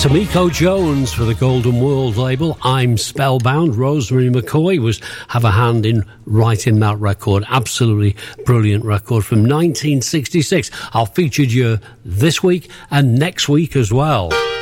Tamiko Jones for the Golden World label. I'm Spellbound. Rosemary McCoy have a hand in writing that record. Absolutely brilliant record from 1966. I'll feature you this week and next week as well.